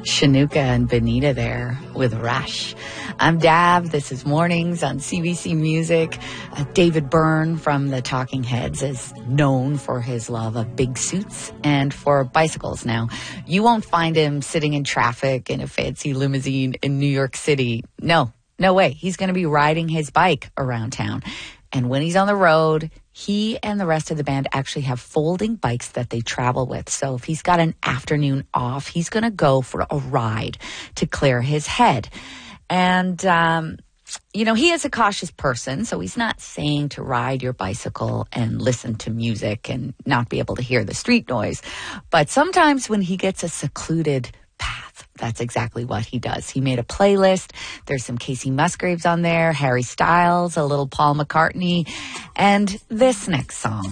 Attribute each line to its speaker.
Speaker 1: Shanuka and Benita there with Rush. I'm Dab. This is Mornings on CBC Music. David Byrne from the Talking Heads is known for his love of big suits and for bicycles. Now, you won't find him sitting in traffic in a fancy limousine in New York City. No way. He's going to be riding his bike around town. And when he's on the road, he and the rest of the band actually have folding bikes that they travel with. So if he's got an afternoon off, he's going to go for a ride to clear his head. And, he is a cautious person, so he's not saying to ride your bicycle and listen to music and not be able to hear the street noise. But sometimes when he gets a secluded path, that's exactly what he does. He made a playlist. There's some Casey Musgraves on there, Harry Styles, a little Paul McCartney, and this next song.